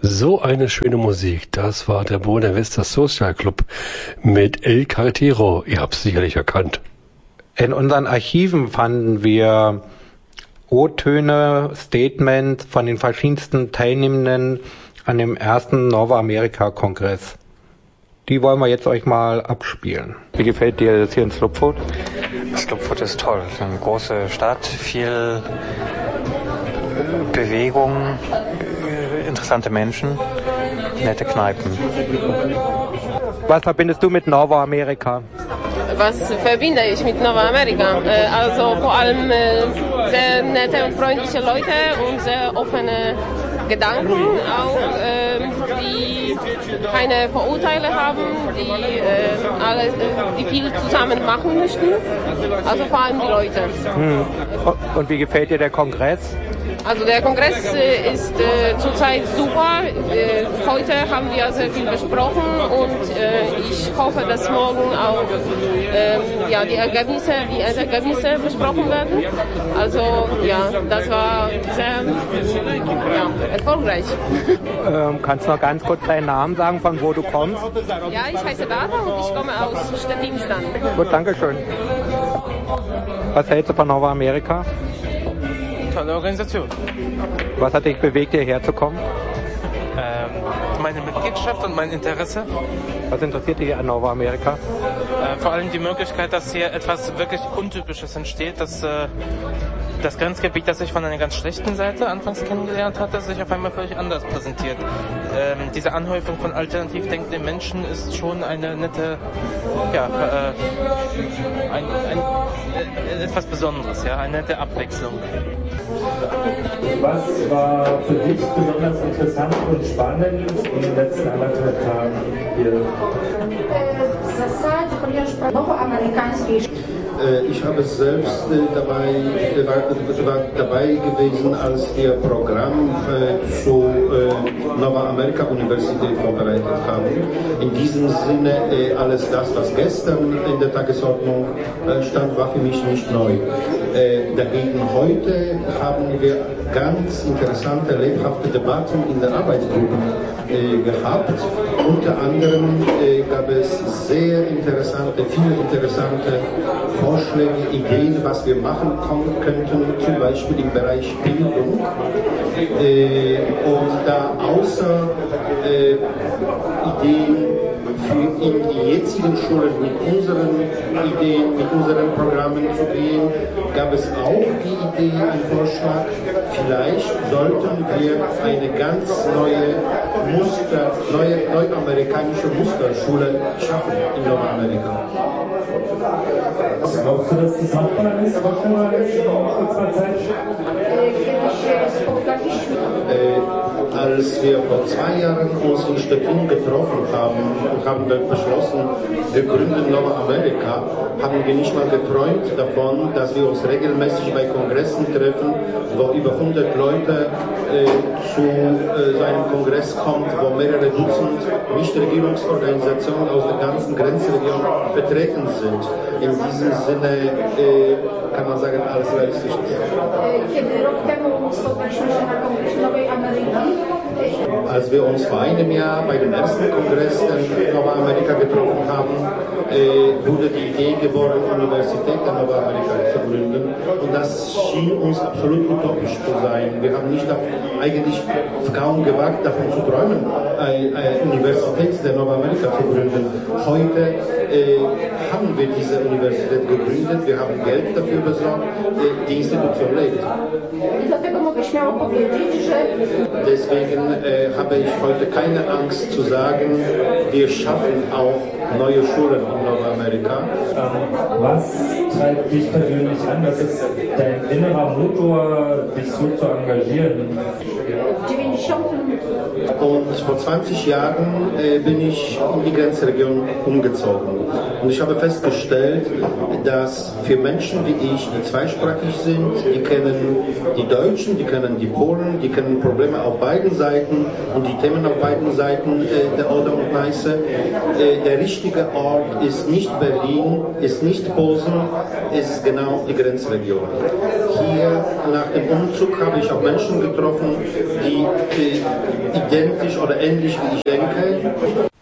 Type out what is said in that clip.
So eine schöne Musik, das war der Buena Vista Social Club mit El Carretero. Ihr habt es sicherlich erkannt. In unseren Archiven fanden wir O-Töne, Statements von den verschiedensten Teilnehmenden an dem ersten Nova America Kongress. Die wollen wir jetzt euch mal abspielen. Wie gefällt dir das hier in Slupfoot? Slupfoot ist toll. Eine große Stadt, viel Bewegung, interessante Menschen, nette Kneipen. Was verbindest du mit Nova America? Was verbinde ich mit Nova America? Also vor allem sehr nette und freundliche Leute und sehr offene Gedanken, auch die keine Vorurteile haben, die viel zusammen machen möchten. Also vor allem die Leute. Und wie gefällt dir der Kongress? Also der Kongress ist zurzeit super. Heute haben wir sehr viel besprochen und ich hoffe, dass morgen auch die Ergebnisse besprochen werden. Also ja, das war sehr erfolgreich. Kannst du noch ganz kurz deinen Namen sagen, von wo du kommst? Ja, ich heiße Data und ich komme aus Stettin-Stand. Gut, danke schön. Was hältst du von Nova America? Tolle Organisation. Was hat dich bewegt, hierher zu kommen? Meine Mitgliedschaft und mein Interesse. Was interessiert dich an Nova America? Vor allem die Möglichkeit, dass hier etwas wirklich Untypisches entsteht, dass das Grenzgebiet, das ich von einer ganz schlechten Seite anfangs kennengelernt hatte, sich auf einmal völlig anders präsentiert. Diese Anhäufung von alternativ denkenden Menschen ist schon eine nette, etwas Besonderes, eine nette Abwechslung. Was war für dich besonders interessant und spannend in den letzten 1,5 Tagen hier? Ich habe selbst war dabei gewesen, als wir Programm zu Nova America Universität vorbereitet haben. In diesem Sinne, alles das, was gestern in der Tagesordnung stand, war für mich nicht neu. Dagegen heute haben wir ganz interessante, lebhafte Debatten in der Arbeitsgruppe gehabt. Unter anderem gab es viele interessante Vorschläge, Ideen, was wir machen könnten, zum Beispiel im Bereich Bildung. Und da außer Ideen in die jetzigen Schulen mit unseren Ideen, mit unseren Programmen zu gehen, gab es auch die Idee, einen Vorschlag, vielleicht sollten wir eine ganz neue Musterschule schaffen in Nordamerika. Glaubst du, dass das machbar ist, in kurzer Zeit? Als wir vor 2 Jahren uns in Stettin getroffen haben wir beschlossen, wir gründen Nova America, haben wir nicht mal geträumt davon, dass wir uns regelmäßig bei Kongressen treffen, wo über 100 Leute zu so einem Kongress kommt, wo mehrere Dutzend Nichtregierungsorganisationen aus der ganzen Grenzregion vertreten sind. In diesem Sinne kann man sagen, alles realistisch ist. Als wir uns vor einem Jahr bei dem ersten Kongress in Nova America getroffen haben, wurde die Idee geboren, Universität der Nova America zu gründen. Und das schien uns absolut utopisch zu sein. Wir haben eigentlich kaum gewagt, davon zu träumen, eine Universität der Nova America zu gründen. Heute haben wir diese Universität gegründet, wir haben Geld dafür besorgt, die Institution lebt. Deswegen habe ich heute keine Angst zu sagen, wir schaffen auch neue Schulen in Nordamerika. Was treibt dich persönlich an? Was ist dein innerer Motor, dich so zu engagieren? Und vor 20 Jahren bin ich in die Grenzregion umgezogen. Und ich habe festgestellt, dass für Menschen wie ich, die zweisprachig sind, die kennen die Deutschen, die kennen die Polen, die kennen Probleme auf beiden Seiten und die Themen auf beiden Seiten der Oder und Neiße. Der richtige Ort ist nicht Berlin, ist nicht Posen, ist genau die Grenzregion. Hier Nachher, nach dem Umzug, habe ich auch Menschen getroffen, die identisch oder ähnlich wie ich denke.